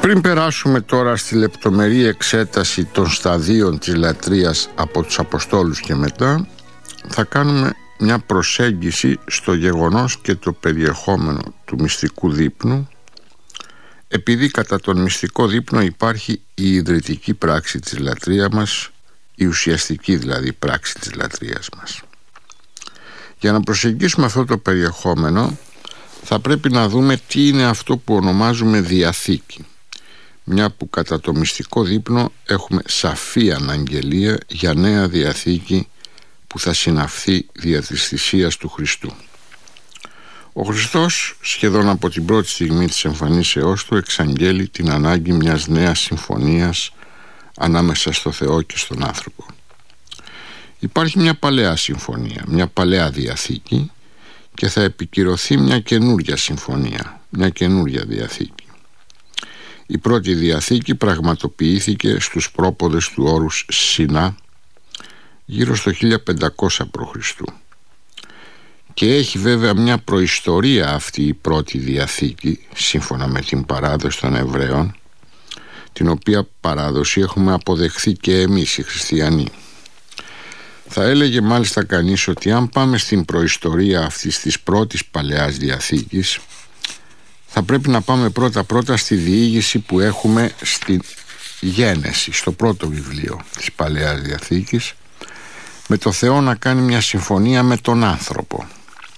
Πριν περάσουμε τώρα στη λεπτομερή εξέταση των σταδίων της λατρείας από τους Αποστόλους και μετά, θα κάνουμε μια προσέγγιση στο γεγονός και το περιεχόμενο του μυστικού δείπνου, επειδή κατά τον μυστικό δείπνο υπάρχει η ιδρυτική πράξη της λατρείας μας, η ουσιαστική δηλαδή πράξη της λατρείας μας. Για να προσεγγίσουμε αυτό το περιεχόμενο, θα πρέπει να δούμε τι είναι αυτό που ονομάζουμε διαθήκη, μια που κατά το μυστικό δείπνο έχουμε σαφή αναγγελία για νέα διαθήκη που θα συναυθεί δια της θυσίας του Χριστού. Ο Χριστός σχεδόν από την πρώτη στιγμή της εμφανίσεώς του εξαγγέλει την ανάγκη μιας νέας συμφωνίας ανάμεσα στο Θεό και στον άνθρωπο. Υπάρχει μια παλαιά συμφωνία, μια παλαιά διαθήκη, και θα επικυρωθεί μια καινούρια συμφωνία, μια καινούρια διαθήκη. Η πρώτη διαθήκη πραγματοποιήθηκε στους πρόποδες του όρους Σινά γύρω στο 1500 π.Χ. Και έχει βέβαια μια προϊστορία αυτή η πρώτη διαθήκη, σύμφωνα με την παράδοση των Εβραίων, την οποία παράδοση έχουμε αποδεχθεί και εμείς οι χριστιανοί. Θα έλεγε μάλιστα κανείς ότι αν πάμε στην προϊστορία αυτής της πρώτης παλαιάς διαθήκης, θα πρέπει να πάμε πρώτα στη διήγηση που έχουμε στη Γένεση, στο πρώτο βιβλίο της παλαιάς διαθήκης, με το Θεό να κάνει μια συμφωνία με τον άνθρωπο.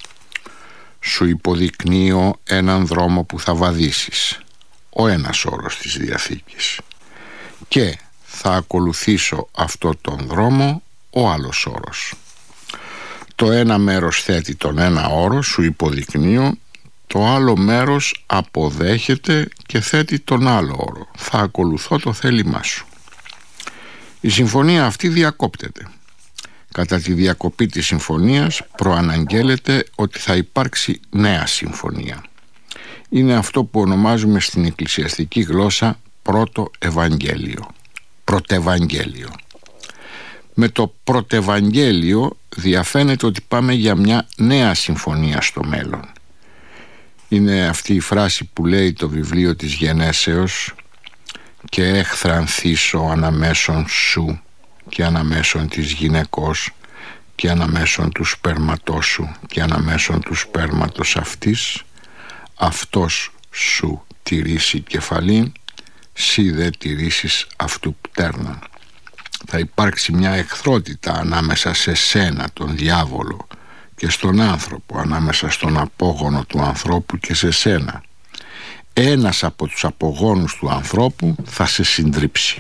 Σου υποδεικνύω έναν δρόμο που θα βαδίσεις, ο ένας όρος της διαθήκης, και θα ακολουθήσω αυτό τον δρόμο, ο άλλος όρος. Το ένα μέρος θέτει τον ένα όρο, σου υποδεικνύω, το άλλο μέρος αποδέχεται και θέτει τον άλλο όρο, θα ακολουθώ το θέλημά σου. Η συμφωνία αυτή διακόπτεται. Κατά τη διακοπή της συμφωνίας προαναγγέλλεται ότι θα υπάρξει νέα συμφωνία. Είναι αυτό που ονομάζουμε στην εκκλησιαστική γλώσσα πρώτο Ευαγγέλιο, πρωτευαγγέλιο. Με το πρωτευαγγέλιο διαφαίνεται ότι πάμε για μια νέα συμφωνία στο μέλλον. Είναι αυτή η φράση που λέει το βιβλίο της Γενέσεως, και έχθρανθήσω αναμέσων σου και αναμέσων της γυναικός και αναμέσων του σπέρματός σου και αναμέσων του σπέρματος αυτής, αυτός σου τηρήσει κεφαλήν, σύ δε τηρήσεις αυτού πτέρναν. Θα υπάρξει μια εχθρότητα ανάμεσα σε σένα, τον διάβολο, και στον άνθρωπο, ανάμεσα στον απόγονο του ανθρώπου και σε σένα. Ένας από τους απογόνους του ανθρώπου θα σε συντρίψει.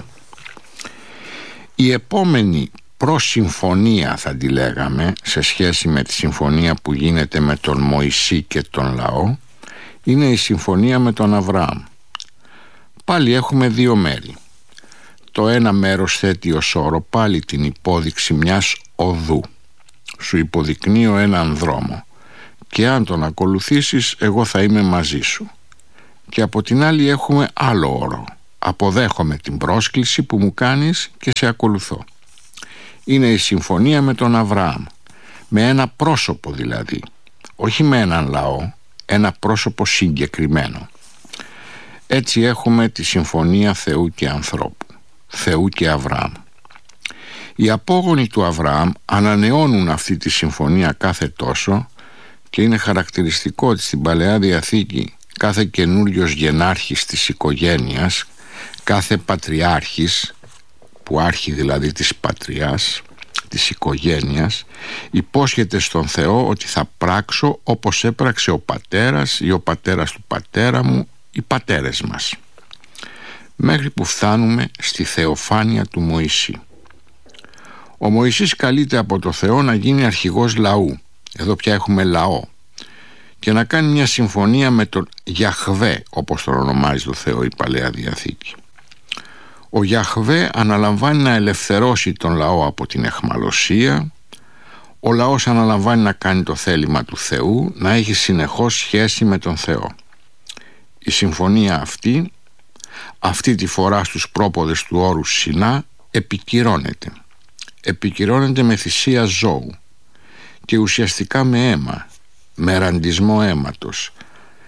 Η επόμενη προσυμφωνία, θα τη λέγαμε, σε σχέση με τη συμφωνία που γίνεται με τον Μωυσή και τον λαό, είναι η συμφωνία με τον Αβραάμ. Πάλι έχουμε δύο μέρη. Το ένα μέρος θέτει ως όρο πάλι την υπόδειξη μιας οδού. Σου υποδεικνύω έναν δρόμο και αν τον ακολουθήσεις εγώ θα είμαι μαζί σου. Και από την άλλη έχουμε άλλο όρο. Αποδέχομαι την πρόσκληση που μου κάνεις και σε ακολουθώ. Είναι η συμφωνία με τον Αβραάμ, με ένα πρόσωπο δηλαδή, όχι με έναν λαό, ένα πρόσωπο συγκεκριμένο. Έτσι έχουμε τη συμφωνία Θεού και ανθρώπου, Θεού και Αβραάμ. Οι απόγονοι του Αβραάμ ανανεώνουν αυτή τη συμφωνία κάθε τόσο, και είναι χαρακτηριστικό ότι στην Παλαιά Διαθήκη κάθε καινούριος γενάρχης της οικογένειας, κάθε πατριάρχης, που άρχει δηλαδή της πατριάς, της οικογένειας, υπόσχεται στον Θεό ότι θα πράξω όπως έπραξε ο πατέρας ή ο πατέρας του πατέρα μου, οι πατέρες μας, μέχρι που φτάνουμε στη θεοφάνεια του Μωυσή. Ο Μωυσής καλείται από το Θεό να γίνει αρχηγός λαού, εδώ πια έχουμε λαό, και να κάνει μια συμφωνία με τον Γιαχβέ, όπως τον ονομάζει το Θεό η Παλαιά Διαθήκη. Ο Γιαχβέ αναλαμβάνει να ελευθερώσει τον λαό από την αιχμαλωσία. Ο λαός αναλαμβάνει να κάνει το θέλημα του Θεού, να έχει συνεχώς σχέση με τον Θεό. Η συμφωνία αυτή τη φορά στους πρόποδες του όρου Σινά επικυρώνεται. Επικυρώνεται με θυσία ζώου και ουσιαστικά με αίμα, με ραντισμό αίματος.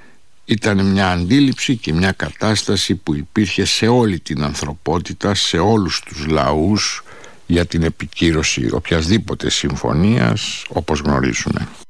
Ήταν μια αντίληψη και μια κατάσταση που υπήρχε σε όλη την ανθρωπότητα, σε όλους τους λαούς, για την επικύρωση οποιασδήποτε συμφωνίας, όπως γνωρίζουμε.